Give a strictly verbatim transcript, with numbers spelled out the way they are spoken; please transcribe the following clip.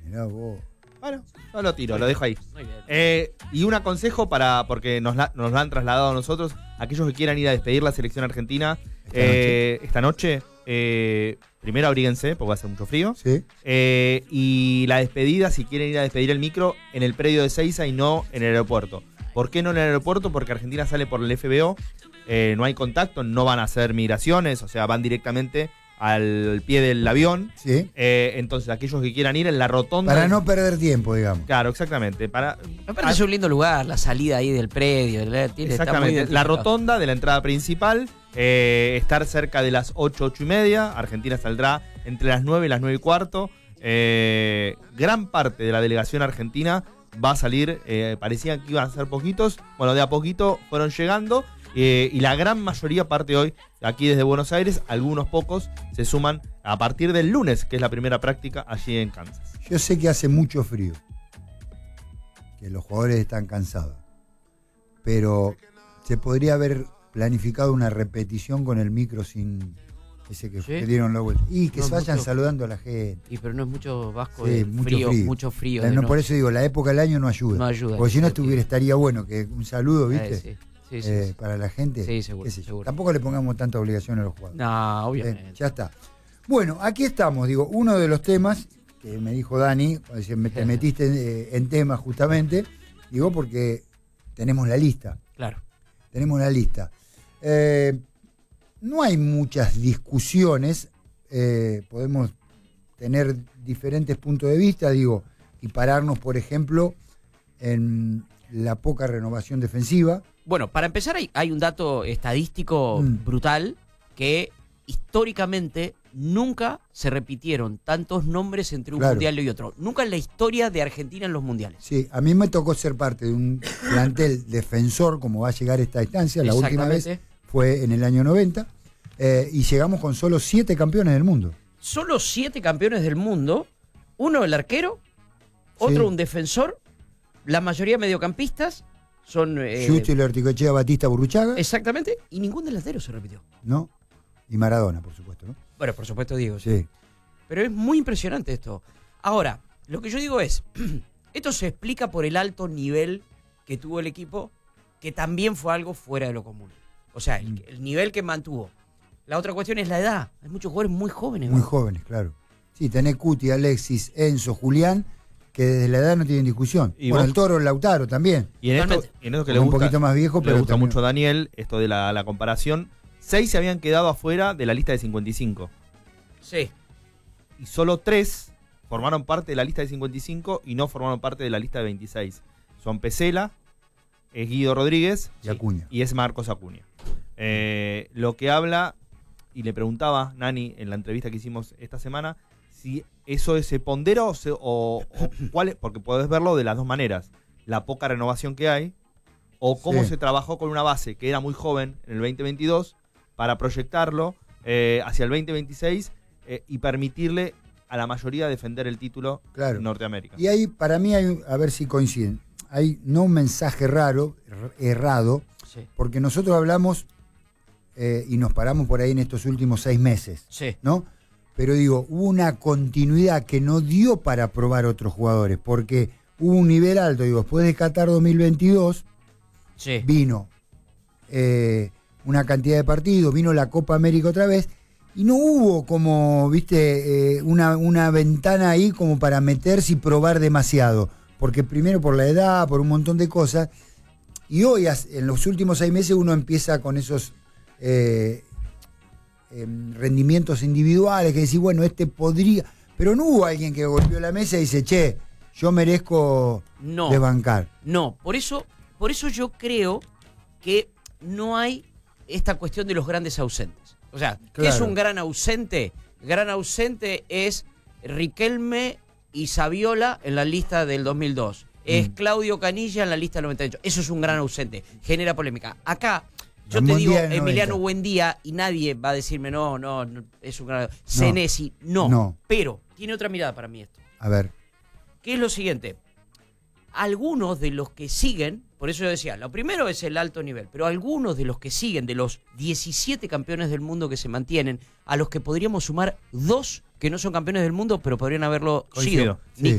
Mirá vos. Bueno, no lo tiro, lo dejo ahí. Eh, y un consejo para, porque nos, la, nos lo han trasladado a nosotros, aquellos que quieran ir a despedir la selección argentina esta eh, noche, esta noche eh, primero abríguense, porque va a hacer mucho frío. Sí. Eh, y la despedida, si quieren ir a despedir el micro, en el predio de Ezeiza y no en el aeropuerto. ¿Por qué no en el aeropuerto? Porque Argentina sale por el F B O, eh, no hay contacto, no van a hacer migraciones, o sea, van directamente al pie del avión. Sí. Eh, entonces, aquellos que quieran ir en la rotonda. Para no perder tiempo, digamos. Claro, exactamente. Para, Me parece un lindo lugar, la salida ahí del predio. Tiene, exactamente. La rotonda de la entrada principal, eh, estar cerca de las ocho, ocho y media. Argentina saldrá entre las nueve y las nueve y cuarto. Eh, gran parte de la delegación argentina va a salir, eh, parecían que iban a ser poquitos. Bueno, de a poquito fueron llegando. Eh, y la gran mayoría parte hoy aquí desde Buenos Aires, algunos pocos se suman a partir del lunes, que es la primera práctica allí en Kansas. Yo sé que hace mucho frío, que los jugadores están cansados, pero se podría haber planificado una repetición con el micro sin ese que, ¿sí? que dieron la vuelta. Y que no se vayan mucho, saludando a la gente. Y pero no es mucho vasco, sí, de mucho frío, frío, mucho frío. No, no, por eso digo, la época del año no ayuda. No ayuda. Porque si no estuviera, estaría bueno que un saludo, ¿viste? Eh, sí. Sí, sí, eh, sí. Para la gente. Sí, seguro, seguro. Tampoco le pongamos tanta obligación a los jugadores. No, obviamente. Eh, ya está. Bueno, aquí estamos, digo, uno de los temas que me dijo Dani, te metiste en, en temas justamente, digo, porque tenemos la lista. Claro. Tenemos la lista. Eh, no hay muchas discusiones, eh, podemos tener diferentes puntos de vista, digo, y pararnos, por ejemplo, en la poca renovación defensiva. Bueno, para empezar hay, hay un dato estadístico mm. brutal, que históricamente nunca se repitieron tantos nombres entre un claro. mundial y otro. Nunca en la historia de Argentina en los mundiales. Sí, a mí me tocó ser parte de un plantel defensor, como va a llegar esta instancia. La última vez fue en el año noventa, eh, y llegamos con solo siete campeones del mundo. Solo siete campeones del mundo, uno el arquero, otro sí. un defensor, la mayoría mediocampistas, son... Eh, Yuchi, Orticochea, Batista, Burruchaga. Exactamente, y ningún delantero se repitió. No, y Maradona, por supuesto, ¿no? Bueno, por supuesto Diego. Sí. Pero es muy impresionante esto. Ahora, lo que yo digo es, esto se explica por el alto nivel que tuvo el equipo, que también fue algo fuera de lo común. O sea, el, el nivel que mantuvo. La otra cuestión es la edad. Hay muchos jugadores muy jóvenes. Muy ¿no? jóvenes, claro. Sí, tenés Cuti, Alexis, Enzo, Julián, que desde la edad no tienen discusión. Y bueno, vos, el Toro, el Lautaro también. Y en esto, y en esto que le gusta, un poquito más viejo, le pero gusta también. mucho a Daniel, esto de la, la comparación. Seis se habían quedado afuera de la lista de cincuenta y cinco. Sí. Y solo tres formaron parte de la lista de cincuenta y cinco y no formaron parte de la lista de veintiséis. Son Pesela, es Guido Rodríguez y, Acuña. y es Marcos Acuña. Eh, lo que habla, y le preguntaba Nani en la entrevista que hicimos esta semana, si eso se pondera o, se, o, o cuál es, porque podés verlo de las dos maneras, la poca renovación que hay o cómo sí. se trabajó con una base que era muy joven en el veinte veintidós para proyectarlo eh, hacia el veinte veintiséis eh, y permitirle a la mayoría defender el título claro. en Norteamérica. Y ahí para mí hay, a ver si coinciden, hay no un mensaje raro, errado, sí. porque nosotros hablamos eh, y nos paramos por ahí en estos últimos seis meses, sí. ¿no? Pero digo, hubo una continuidad que no dio para probar otros jugadores, porque hubo un nivel alto, digo, después de Qatar dos mil veintidós, sí. vino eh, una cantidad de partidos, vino la Copa América otra vez, y no hubo como, viste, eh, una, una ventana ahí como para meterse y probar demasiado, porque primero por la edad, por un montón de cosas, y hoy, en los últimos seis meses, uno empieza con esos... Eh, Eh, rendimientos individuales, que decís, bueno, este podría, pero no hubo alguien que golpeó la mesa y dice, che, yo merezco no, desbancar. No, por eso, por eso yo creo que no hay esta cuestión de los grandes ausentes. O sea, ¿qué claro. es un gran ausente? Gran ausente es Riquelme y Saviola en la lista del dos mil dos. Es mm. Claudio Canilla en la lista del noventa y ocho. Eso es un gran ausente. Genera polémica. Acá yo te digo Emiliano Buendía y nadie va a decirme no, no, no es un gran... Senesi, no, no. Pero tiene otra mirada para mí esto. A ver. Que es lo siguiente. Algunos de los que siguen, por eso yo decía, lo primero es el alto nivel, pero algunos de los que siguen, de los diecisiete campeones del mundo que se mantienen, a los que podríamos sumar dos que no son campeones del mundo, pero podrían haberlo Coincido. sido. Sí.